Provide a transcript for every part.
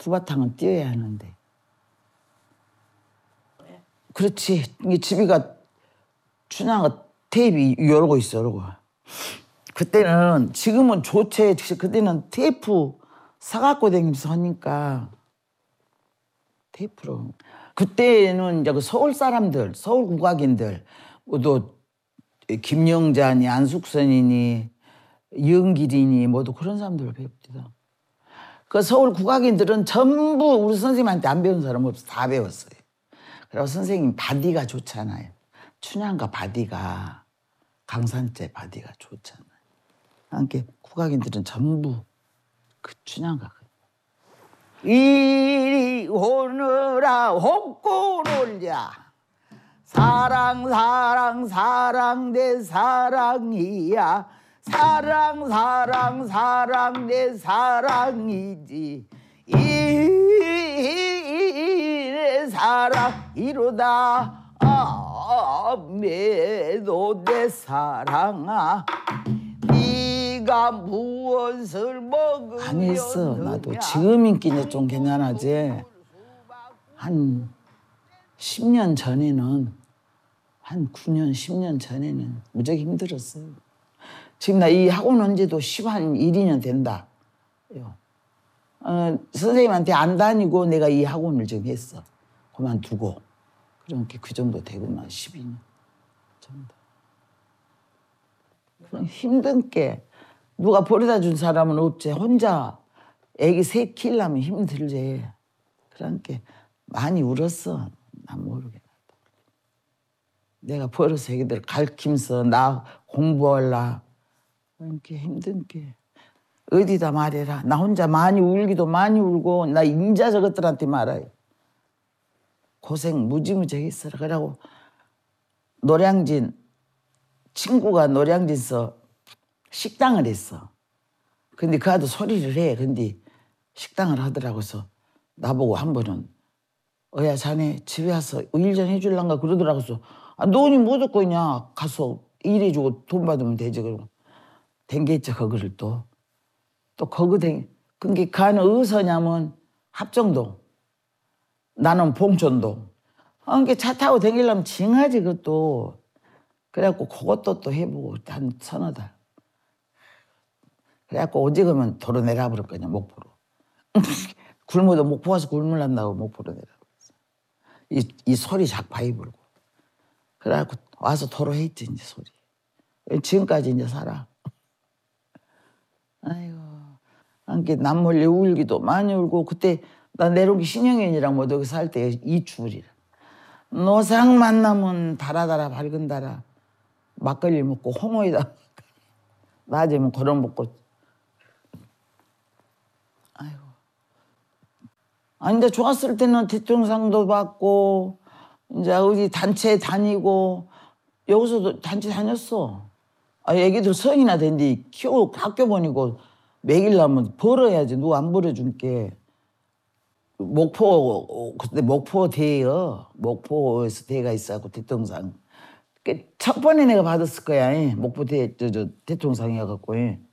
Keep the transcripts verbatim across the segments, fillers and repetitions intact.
구바탕은 띄어야 하는데. 그렇지. 이 집이가 춘향가 테이프 열고 있어, 이러고. 그때는 지금은 좋지. 그때는 테이프 사갖고 다니면서 하니까 테이프로. 그때는 이제 그 서울 사람들, 서울 국악인들, 모두 김영자니 안숙선이니 영길이니 모두 그런 사람들을 배웁니다. 그 서울 국악인들은 전부 우리 선생님한테 안 배운 사람 없어. 다 배웠어요. 그리고 선생님 바디가 좋잖아요. 춘향가 바디가 강산제 바디가 좋잖아요. 함께 국악인들은 전부 그 춘향가. 이리 오너라 홍꽃놀자 사랑 사랑 사랑 내 사랑이야 사랑 사랑 사랑 내 사랑이지 이래 사랑이로다 아 매도 내 사랑아 네가 무엇을 먹으면 아니 있어 나도 지금 인기는 좀 괜찮아지 한 십 년 전에는 한 구 년 십 년 전에는 무지하게 힘들었어요. 지금 나 이 학원 온 지도 한 일, 이 년 된다. 어, 선생님한테 안 다니고 내가 이 학원을 지금 했어. 그만두고. 그러니까 그 정도 되구만 십이 년 정도. 그럼 힘든 게 누가 버려다 준 사람은 없지. 혼자 애기 셋 키우려면 힘들지. 그러니까 많이 울었어. 난 모르게. 내가 버려서 애기들 가르치면서 나 공부할라. 그렇게 힘든 게 어디다 말해라. 나 혼자 많이 울기도 많이 울고 나 인자 저것들한테 말아요. 고생 무지무지 했어라. 그러고 노량진 친구가 노량진서 식당을 했어. 근데 그 아도 소리를 해. 근데 식당을 하더라고. 그래서 나보고 한 번은 어야 자네 집에 와서 일 좀 해줄란가 그러더라고. 그래서 아, 돈이 뭐 듣고 있냐. 가서 일해주고 돈 받으면 되지. 그러고 댕겼죠. 거기를 또. 또 거기 댕 그게 가는 어디서냐면 합정동. 나는 봉천동. 그러니까 차 타고 댕기려면 징하지 그것도. 그래갖고 그것도 또 해보고 한 서너 달. 그래갖고 오지 그러면 도로 내려버릴 거냐 목포로. 굶어도 목포 가서 굶을란다고 목포로 내려버렸어. 이, 이 소리 작바이 불고. 그래갖고 와서 도로 했지 이제 소리. 지금까지 이제 살아. 아이고. 그러니까 남 몰래 울기도 많이 울고 그때 나 내려오기 신영현이랑 뭐 여기 살 때 이주울이라. 노상 만나면 달아달아 밝은 달아. 막걸리 먹고 홍어에다 낮에면 걸어 먹고. 아이고. 아 이제 좋았을 때는 대통령상도 받고 이제 어디 단체 다니고 여기서도 단체 다녔어. 아 애기들 성이나 된디 키워 학교 보내고 먹이려면 벌어야지. 누가 안 벌어줄게. 목포 그때 목포 대여 목포에서 대가 있어갖고 대통령 첫 번에 내가 받았을 거야. 목포 대 저 저 대통령상이어갖고.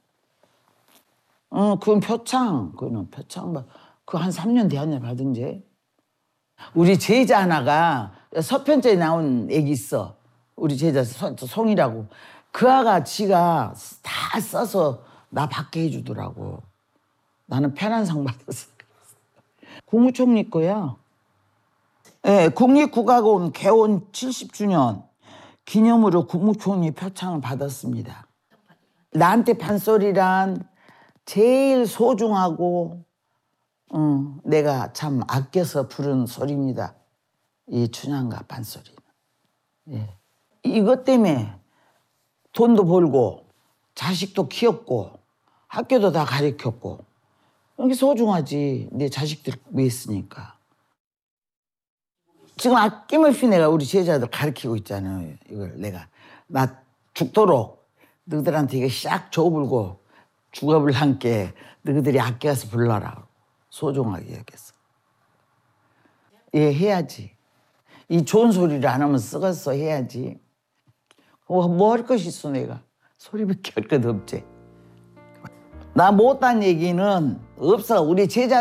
어 그건 표창 그거는 표창 그 한 삼 년 대한일 받은지. 우리 제자 하나가 서편제에 나온 애기 있어. 우리 제자 송이라고. 그 아가 지가 다 써서 나 받게 해주더라고. 나는 편한 상 받았어. 국무총리 거야. 예, 국립국악원 개원 칠십 주년 기념으로 국무총리 표창을 받았습니다. 나한테 판소리란 제일 소중하고 어, 내가 참 아껴서 부른 소리입니다. 이 춘향가 판소리는. 예. 이것 때문에 돈도 벌고 자식도 키웠고 학교도 다 가르쳤고 이게 소중하지. 내 자식들 위했으니까. 지금 아낌없이 내가 우리 제자들 가르치고 있잖아요. 이걸 내가 나 죽도록 너희들한테 이게 싹 줘불고 죽어불 함께 너희들이 아껴서 불러라. 소중하게 여겼어. 예, 해야지. 이 좋은 소리를 안 하면 썩었어 해야지. 뭐 할 것이 있어 내가. 소리밖에 할 것 없지. 나 못한 얘기는 없어. 우리 제자